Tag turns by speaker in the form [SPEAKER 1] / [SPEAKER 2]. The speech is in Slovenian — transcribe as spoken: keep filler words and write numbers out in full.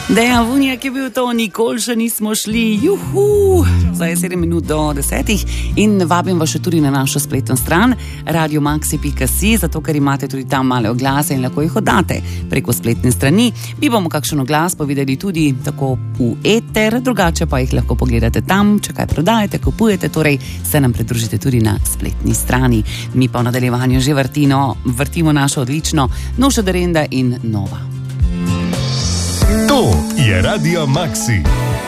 [SPEAKER 1] Dejan Vunjak je bil to, nikoli še nismo šli, juhu, zdaj je sedem minut do desetih in vabim vas še tudi na našo spletno stran radio maxi pika si, zato ker imate tudi tam male oglase in lahko jih oddate preko spletne strani. Mi bomo kakšen oglas povedali tudi tako v eter, drugače pa jih lahko pogledate tam, če kaj prodajete, kupujete, torej se nam pridružite tudi na spletni strani. Mi pa v nadaljevanju že vrtino, vrtimo našo odlično Nuša Derenda in Nova.
[SPEAKER 2] To je Radio Maxi.